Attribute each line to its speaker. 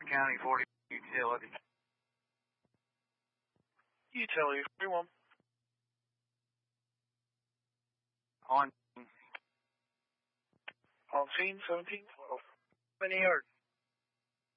Speaker 1: County 40 utility.
Speaker 2: Utility 41.
Speaker 1: On
Speaker 2: On scene 1712.
Speaker 1: Many yards.